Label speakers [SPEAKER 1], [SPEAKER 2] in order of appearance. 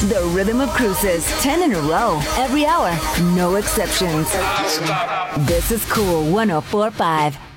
[SPEAKER 1] The Rhythm of Cruises, 10 in a row, every hour, no exceptions. This is Cool 104.5.